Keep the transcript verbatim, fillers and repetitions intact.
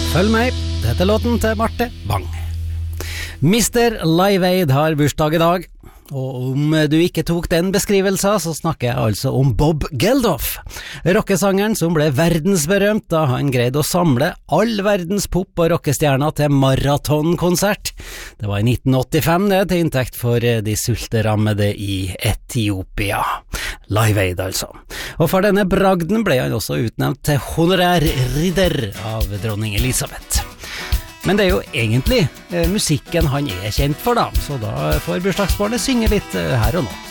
Følg meg, dette er låten til Marte Bang. mister Live Aid har bursdag i dag, og om du ikke tok den beskrivelsen, så snakker jeg altså om Bob Geldof. Rockesangeren som ble verdensberømt da han greide å samle all verdens pop- og rockestjerner til maratonkonsert. Det var i nitten åttifem det, til inntekt for de sulterammede i Etiopia. Live Aid altså. Og for denne bragden ble han også utnevnt til honorærridder av dronning Elisabeth. Men det er jo egentlig eh, musikken han er kjent for da, så da får bursdagsbarnet synge litt eh, her og nå.